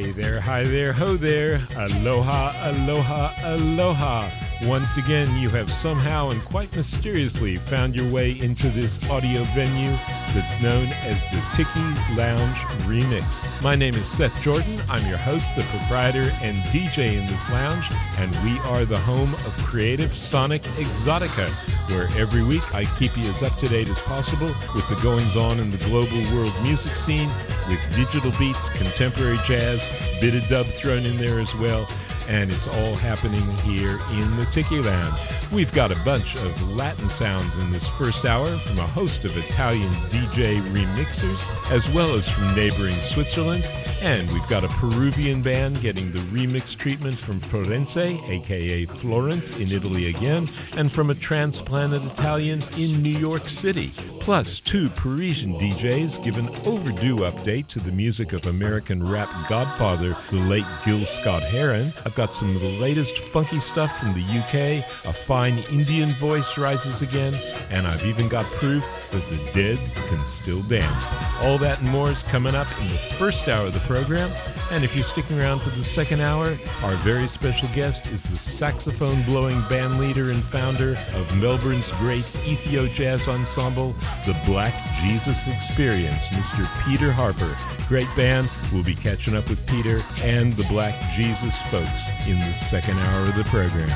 Hi there, ho there. Aloha, aloha, aloha. Once again, you have somehow and quite mysteriously found your way into this audio venue that's known as the Tiki Lounge Remix. My name is Seth Jordan. I'm your host, the proprietor, and DJ in this lounge, and we are the home of Creative Sonic Exotica, where every week I keep you as up-to-date as possible with the goings-on in the global world music scene, with digital beats, contemporary jazz, bit of dub thrown in there as well, and it's all happening here in the Tiki Lounge. We've got a bunch of Latin sounds in this first hour from a host of Italian DJ remixers, as well as from neighboring Switzerland, and we've got a Peruvian band getting the remix treatment from Florence, aka Florence in Italy again, and from a transplanted Italian in New York City. Plus, two Parisian DJs give an overdue update to the music of American rap godfather, the late Gil Scott-Heron. I've got some of the latest funky stuff from the UK, a fine Indian voice rises again, and I've even got proof that the dead can still dance. All that and more is coming up in the first hour of the program, and if you're sticking around for the second hour, our very special guest is the saxophone-blowing band leader and founder of Melbourne's great Ethio Jazz Ensemble, the Black Jesus Experience, Mr. Peter Harper. Great band. We'll be catching up with Peter and the Black Jesus folks in the second hour of the program.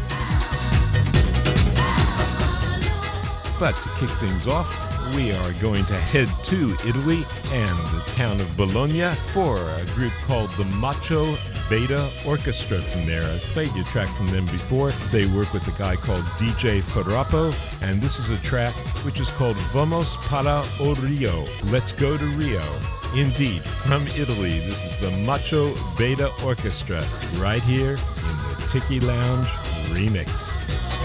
But to kick things off, we are going to head to Italy and the town of Bologna for a group called the Macho Beta Orchestra from there. I've played you a track from them before. They work with a guy called DJ Ferrapo, and this is a track which is called Vamos para o Rio. Let's go to Rio. Indeed, from Italy, this is the Macho Beta Orchestra right here in the Tiki Lounge Remix.